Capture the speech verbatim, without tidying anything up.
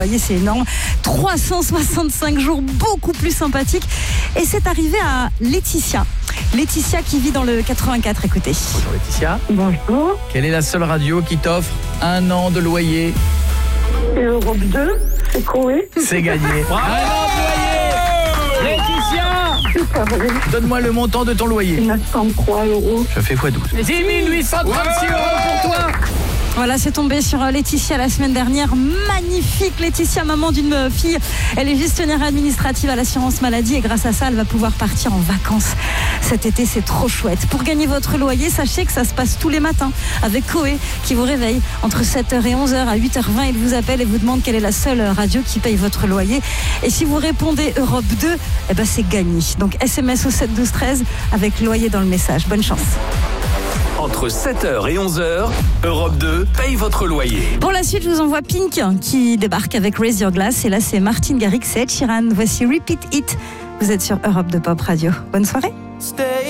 voyez, c'est énorme. trois cent soixante-cinq jours, beaucoup plus sympathique. Et c'est arrivé à Laetitia. Laetitia qui vit dans le quatre-vingt-quatre, écoutez. Bonjour Laetitia. Bonjour. Quelle est la seule radio qui t'offre un an de loyer? Europe deux, c'est Coé. C'est gagné. Un an de loyer. Laetitia, C'est pas vrai. donne-moi le montant de ton loyer. neuf cent trois euros. Je fais fois douze. dix mille huit cent trente-six euros pour toi. Voilà, c'est tombé sur Laetitia la semaine dernière. Magnifique Laetitia, maman d'une fille. Elle est gestionnaire administrative à l'assurance maladie et grâce à ça, elle va pouvoir partir en vacances. Cet été, c'est trop chouette. Pour gagner votre loyer, sachez que ça se passe tous les matins avec Coé qui vous réveille entre sept heures et onze heures. À huit heures vingt, il vous appelle et vous demande quelle est la seule radio qui paye votre loyer. Et si vous répondez Europe deux, eh ben c'est gagné. Donc S M S au sept douze treize avec loyer dans le message. Bonne chance. Entre sept heures et onze heures, Europe deux paye votre loyer. Pour la suite, je vous envoie Pink qui débarque avec Raise Your Glass. Et là, c'est Martin Garrix et Ed Sheeran. Voici Repeat It. Vous êtes sur Europe deux Pop Radio. Bonne soirée.